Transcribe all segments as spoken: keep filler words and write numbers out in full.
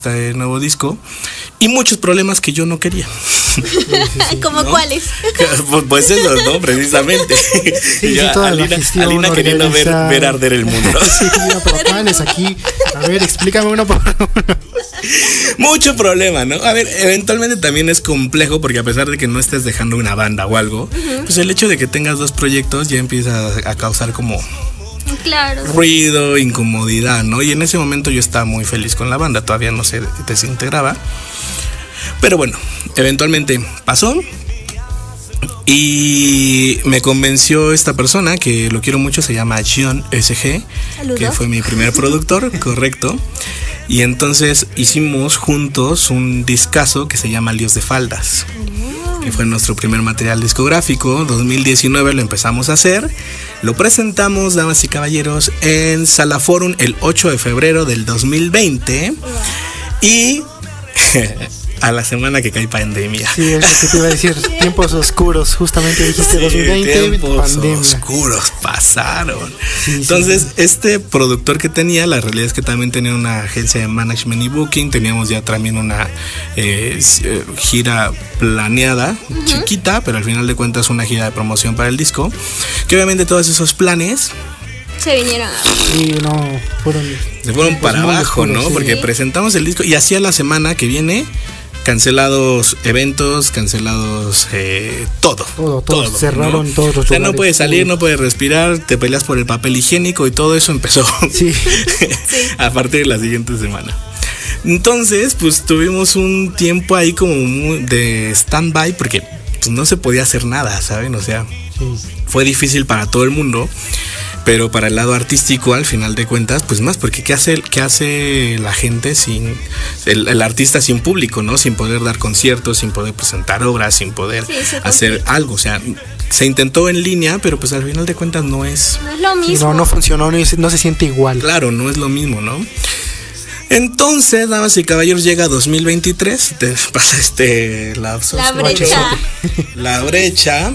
este nuevo disco y muchos problemas que yo no quería. Sí, sí, sí. ¿Cómo ¿no? cuáles? Pues, pues esos, ¿no? Precisamente. Sí, Yo, sí, toda Alina, la gestión, Alina queriendo ver, ver arder el mundo. Sí, pero ¿cuáles aquí? A ver, explícame uno por uno. Mucho problema, ¿no? A ver, eventualmente también es complejo porque a pesar de que no estés dejando una banda o algo, uh-huh. pues el hecho de que tengas dos proyectos ya empieza a, a causar como claro. ruido, incomodidad, ¿no? Y en ese momento yo estaba muy feliz con la banda, todavía no se desintegraba. Pero bueno, eventualmente pasó y me convenció esta persona, que lo quiero mucho, se llama John S G, Saludos. Que fue mi primer productor, correcto. Y entonces hicimos juntos un discazo que se llama Líos de Faldas, oh. que fue nuestro primer material discográfico. dos mil diecinueve lo empezamos a hacer, lo presentamos, damas y caballeros, en Sala Forum el ocho de febrero del dos mil veinte. Wow. Y a la semana que cae pandemia. Sí, eso que te iba a decir, tiempos oscuros, justamente dijiste sí, dos mil veinte, tiempos pandemia. oscuros pasaron. Sí, Entonces, sí, sí. este productor que tenía, la realidad es que también tenía una agencia de management y booking, teníamos ya también una eh, gira planeada, uh-huh. chiquita, pero al final de cuentas una gira de promoción para el disco, que obviamente todos esos planes se vinieron. Sí, no, fueron, se fueron pues para abajo, oscuros, ¿no? Sí. Porque presentamos el disco y así a la semana que viene cancelados eventos, cancelados eh, todo, todo, todo, todo cerraron ¿no? todos los o sea, lugares, no puedes salir, todo. No puedes respirar, te peleas por el papel higiénico y todo eso empezó sí. a partir de la siguiente semana. Entonces, pues tuvimos un tiempo ahí como de stand-by porque pues, no se podía hacer nada, ¿saben? O sea, sí. fue difícil para todo el mundo. Pero para el lado artístico, al final de cuentas, pues más, porque ¿qué hace, qué hace la gente sin, el, el artista sin público, ¿no? Sin poder dar conciertos, sin poder presentar obras, sin poder sí, hacer algo, o sea, se intentó en línea, pero pues al final de cuentas no es... No es lo mismo. Sí, no, no funcionó, no, es, no se siente igual. Claro, no es lo mismo, ¿no? Entonces, damas y caballeros, llega dos mil veintitrés, te pasa este lapso. La brecha. La brecha.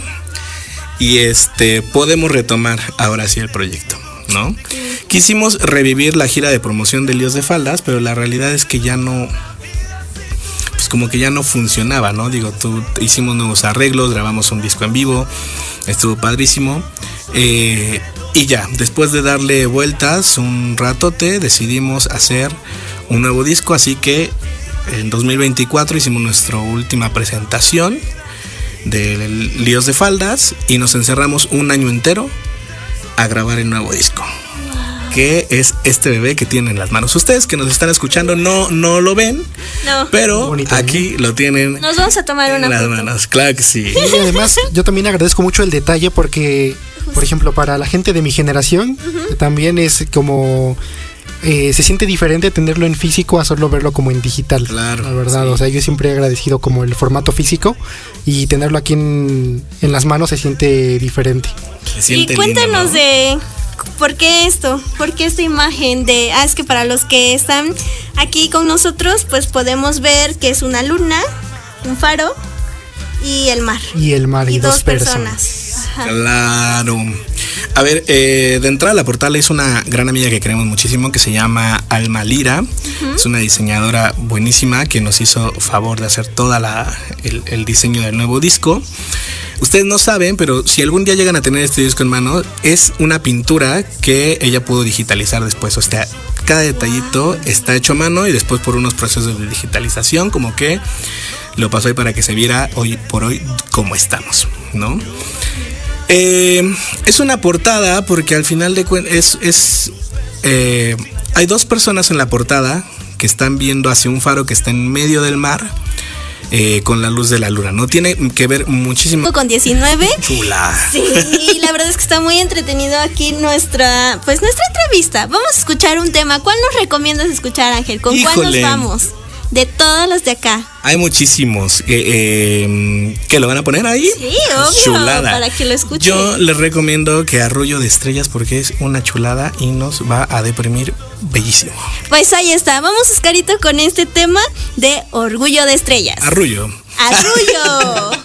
Y este podemos retomar ahora sí el proyecto, ¿no? Quisimos revivir la gira de promoción de Líos de Faldas, pero la realidad es que ya no, pues como que ya no funcionaba, ¿no? Digo, tú, hicimos nuevos arreglos, grabamos un disco en vivo, estuvo padrísimo. Eh, y ya, después de darle vueltas un ratote, decidimos hacer un nuevo disco, así que en dos mil veinticuatro hicimos nuestra última presentación de Líos de Faldas y nos encerramos un año entero a grabar el nuevo disco, wow. que es este bebé que tienen en las manos. Ustedes que nos están escuchando no, no lo ven, no. pero bonito, aquí ¿no? lo tienen. Nos vamos a tomar en una las foto. manos, claro que sí. Y además yo también agradezco mucho el detalle porque, por ejemplo, para la gente de mi generación uh-huh. también es como... Eh, se siente diferente tenerlo en físico a solo verlo como en digital. Claro. La verdad, sí. o sea, yo siempre he agradecido como el formato físico y tenerlo aquí en, en las manos se siente diferente. Se siente y cuéntanos lindo, ¿no? de por qué esto, por qué esta imagen de, ah, es que para los que están aquí con nosotros, pues podemos ver que es una luna, un faro y el mar. Y el mar y, y dos, dos personas. personas. Ajá. Claro. A ver, eh, de entrada la portada es una gran amiga que queremos muchísimo que se llama Alma Lira. Uh-huh. Es una diseñadora buenísima que nos hizo favor de hacer toda la el, el diseño del nuevo disco. Ustedes no saben, pero si algún día llegan a tener este disco en mano, es una pintura que ella pudo digitalizar después. O sea, cada detallito wow. está hecho a mano y después por unos procesos de digitalización, como que lo pasó ahí para que se viera hoy por hoy cómo estamos, ¿no? Eh, es una portada porque al final de cuentas es, es eh, hay dos personas en la portada que están viendo hacia un faro que está en medio del mar eh, con la luz de la luna. No tiene que ver muchísimo con diecinueve. Chula. Sí, la verdad es que está muy entretenido aquí nuestra, pues nuestra entrevista. Vamos a escuchar un tema. ¿Cuál nos recomiendas escuchar, Ángel? ¿Con Híjole. cuál nos vamos? De todos los de acá. Hay muchísimos. Eh, eh, ¿Que lo van a poner ahí? Sí, obvio. Chulada. Para que lo escuchen. Yo les recomiendo que Arrullo de Estrellas porque es una chulada y nos va a deprimir bellísimo. Pues ahí está. Vamos, Oscarito, con este tema de Orgullo de Estrellas. Arrullo. Arrullo.